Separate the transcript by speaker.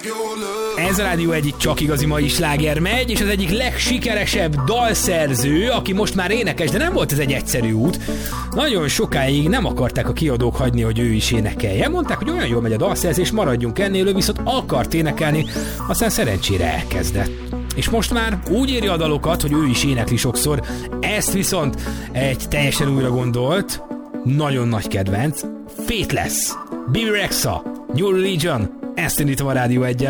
Speaker 1: Ez a Rádió egyik csak igazi mai sláger megy, és az egyik legsikeresebb dalszerző, aki most már énekes, de nem volt ez egy egyszerű út. Nagyon sokáig nem akarták a kiadók hagyni, hogy ő is énekelje. Mondták, hogy olyan jól megy a dalszerzés, maradjunk ennél, ő viszont akart énekelni, aztán szerencsére elkezdett. És most már úgy írja a dalokat, hogy ő is énekli sokszor. Ezt viszont egy teljesen újra gondolt, nagyon nagy kedvenc, Faithless, Bibi Rexha, New Religion, ezt indítom a Rádió 1-en.